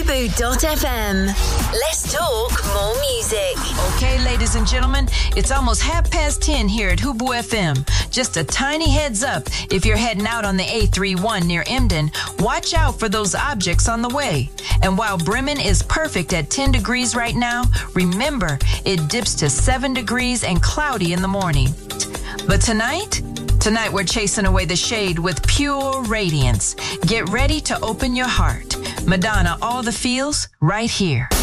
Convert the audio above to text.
Fubu.fm. Let's talk more music. Okay, ladies and gentlemen, it's almost 10:30 here at Hubu FM. Just a tiny heads up, if you're heading out on the A31 near Emden, watch out for those objects on the way. And while Bremen is perfect at 10 degrees right now, remember, it dips to 7 degrees and cloudy in the morning. But tonight we're chasing away the shade with pure radiance. Get ready to open your heart. Madonna, all the feels right here.